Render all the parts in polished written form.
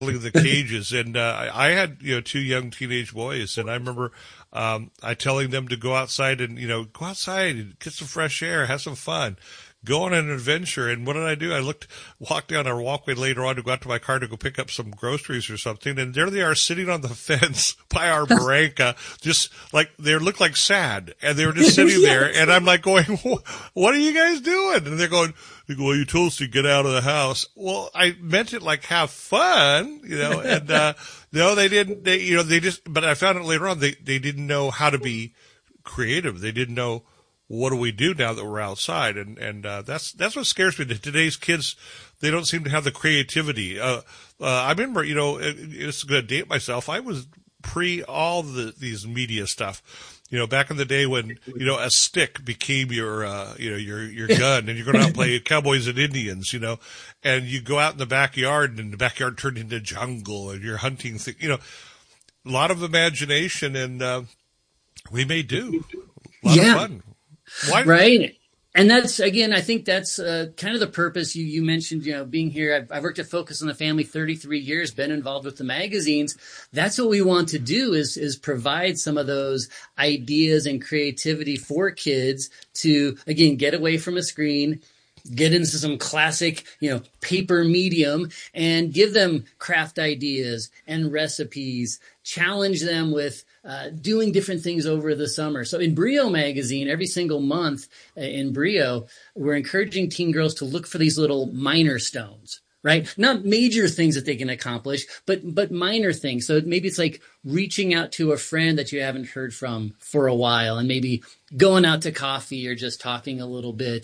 the cages. And I had two young teenage boys, and I remember I telling them to go outside and go outside and get some fresh air, have some fun, go on an adventure. And what did I do? Walked down our walkway later on to go out to my car to go pick up some groceries or something, and there they are sitting on the fence by our barranca, just like they looked like sad, and they were just sitting there, and I'm like going, "What are you guys doing?" And they're going, "Well, you told us to get out of the house." Well, I meant it like have fun, and no, they didn't. They just. But I found out later on they didn't know how to be creative. They didn't know, what do we do now that we're outside? And that's what scares me. Today's kids, they don't seem to have the creativity. I remember, it's going to date myself. I was pre all these media stuff. Back in the day when, a stick became your gun, and you're going to play cowboys and Indians, and you go out in the backyard, and the backyard turned into jungle, and you're hunting a lot of imagination, and we may do a lot of fun. Why? Right. And that's, again, I think that's kind of the purpose you mentioned, being here. I've worked at Focus on the Family 33 years, been involved with the magazines. That's what we want to do is provide some of those ideas and creativity for kids to, again, get away from a screen, get into some classic, paper medium, and give them craft ideas and recipes, challenge them with doing different things over the summer. So in Brio magazine, every single month in Brio, we're encouraging teen girls to look for these little minor stones, right? Not major things that they can accomplish, but minor things. So maybe it's like reaching out to a friend that you haven't heard from for a while, and maybe going out to coffee or just talking a little bit.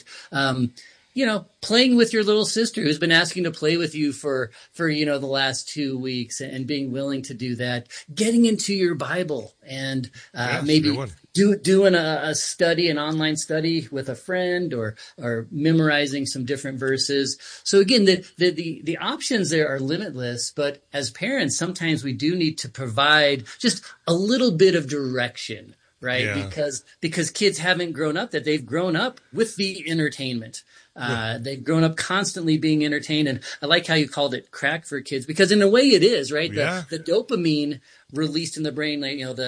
Playing with your little sister who's been asking to play with you for the last 2 weeks, and being willing to do that, getting into your Bible, and maybe doing a study, an online study with a friend, or memorizing some different verses. So again, the options there are limitless, but as parents, sometimes we do need to provide just a little bit of direction, right? Yeah. Because kids haven't grown up that. They've grown up with the entertainment. They've grown up constantly being entertained. And I like how you called it crack for kids, because in a way it is, right? Yeah. The dopamine released in the brain,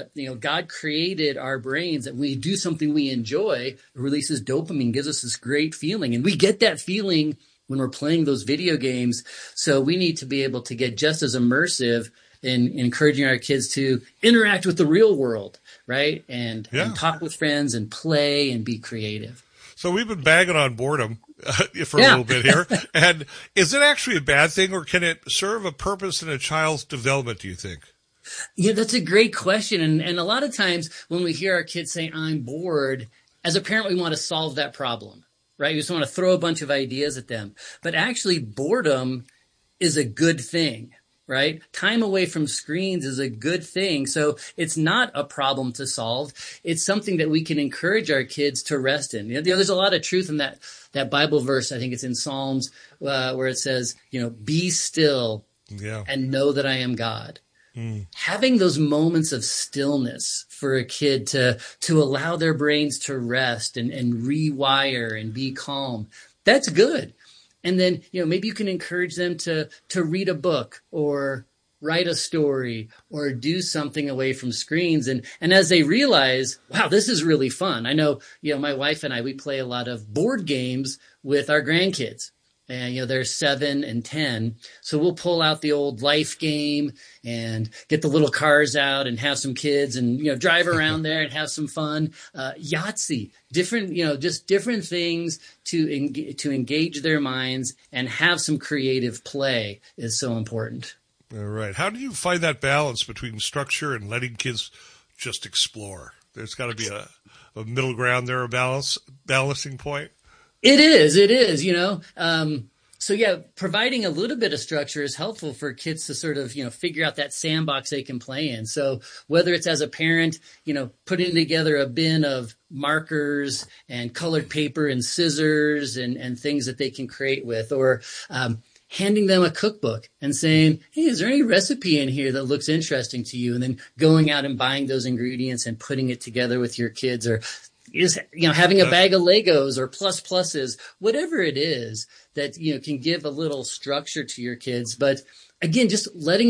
God created our brains that when we do something we enjoy, it releases dopamine, gives us this great feeling. And we get that feeling when we're playing those video games. So we need to be able to get just as immersive in encouraging our kids to interact with the real world, right? And talk with friends and play and be creative. So we've been bagging on boredom for a little bit here. And is it actually a bad thing, or can it serve a purpose in a child's development, do you think? Yeah, that's a great question. And a lot of times when we hear our kids say, "I'm bored," as a parent, we want to solve that problem, right? We just want to throw a bunch of ideas at them. But actually, boredom is a good thing, right? Time away from screens is a good thing. So it's not a problem to solve. It's something that we can encourage our kids to rest in. There's a lot of truth in that Bible verse. I think it's in Psalms where it says, be still and know that I am God. Having those moments of stillness for a kid to allow their brains to rest and rewire and be calm, that's good. And then, maybe you can encourage them to read a book or write a story or do something away from screens. And as they realize, wow, this is really fun. I know, my wife and I, we play a lot of board games with our grandkids. And, they're 7 and 10. So we'll pull out the old Life game and get the little cars out and have some kids and, drive around there and have some fun. Yahtzee, just different things to engage their minds and have some creative play is so important. All right. How do you find that balance between structure and letting kids just explore? There's got to be a middle ground there, a balancing point. It is, so providing a little bit of structure is helpful for kids to sort of, figure out that sandbox they can play in. So whether it's as a parent, putting together a bin of markers and colored paper and scissors and things that they can create with, or handing them a cookbook and saying, "Hey, is there any recipe in here that looks interesting to you?" And then going out and buying those ingredients and putting it together with your kids, or is having a bag of Legos or pluses, whatever it is that can give a little structure to your kids. But again, just letting